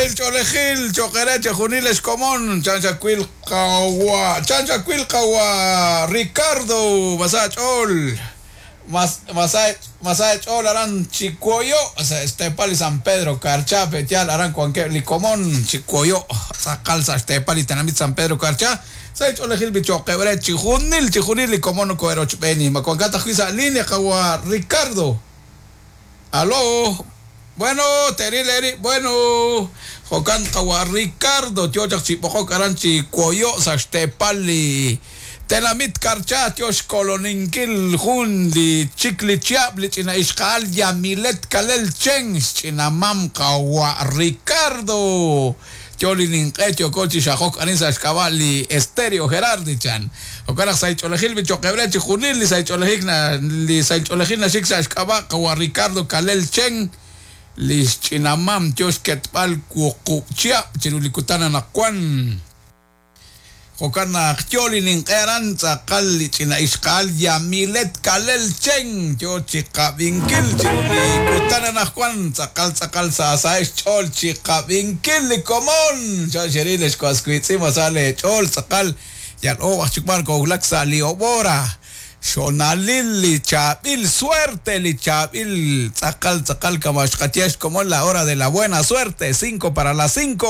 el cholejil, choquereche, juniles común, chanchacuilcawa, Ricardo, masachol, masachol, aran chicoyo, o sea, Estepali San Pedro, Carcha, Petial, aran cuanque, licomón, chicoyo, calza Estepali, tenamit San Pedro, Carcha, say cholejil, bichoquereche, chijunil, licomón, coeroch, beni, macuancata, juiza, línea, cawa, Ricardo. Aló, bueno, Terileri, bueno, Jocan Kawa Ricardo, Tiochak Chipojo Caranchi, Cuoyo, Sachtepali, Tenamit Carcha, Tioch Coloninkil, Hundi, Chicli Chiabli, China Iskal, Yamilet Kalel Cheng, China Mam Kawa Ricardo, Tiolin Etio Cochi Shahok Anisa Escavali, Estéreo Gerardichan. Okarak sa icholehil bichoquebrechi junil li sa icholehigna shiksa escaba kawa Ricardo Kalel Cheng li chinamam tiosketpal kukuchia chirulikutana nakwan Jokana Choli Ninkeran Sakal China Iskal Yamilet Kalel Cheng Chika Vinkil Chirulikutana nakwan Sakal sa chol Chika Vinkil Komon Chashiriles Kwaskwitsima sale chol Sakal Yan chukman ko laksa liobora. Shonalil li chabil suerte li chabil sakal kamashkatiash como la hora de la buena suerte 5 para las 5.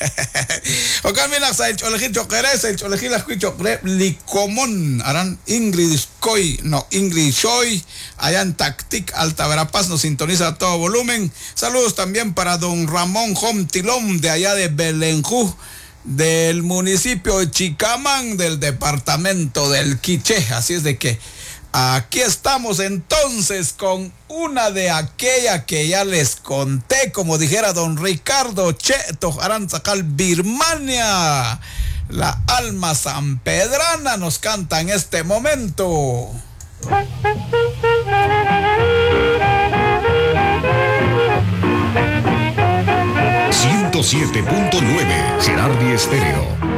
Okan minaksa el cholejil choqueres el cholejil ascuicho li común aran Ingrid Shoy ayan Tactic Alta Verapaz nos sintoniza a todo volumen. Saludos también para don Ramón Hom Tilom de allá de Belenjú, del municipio de Chicamán, del departamento del Quiché. Así es de que aquí estamos entonces con una de aquella que ya les conté, como dijera don Ricardo Cheto Aranzacal, Birmania. La alma sanpedrana nos canta en este momento. 107.9 Gerardi Estéreo.